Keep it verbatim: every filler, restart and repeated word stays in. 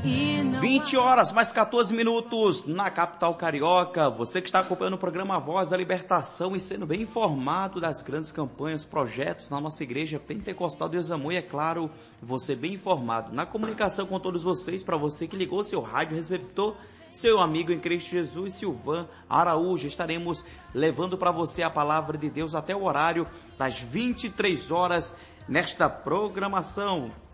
vinte horas mais quatorze minutos na capital carioca. Você que está acompanhando o programa Voz da Libertação e sendo bem informado das grandes campanhas, projetos na nossa igreja Pentecostal do Examu, e é claro, você bem informado na comunicação com todos vocês. Para você que ligou seu rádio receptor, seu amigo em Cristo Jesus, Silvan Araújo, estaremos levando para você a palavra de Deus até o horário das vinte e três horas nesta programação.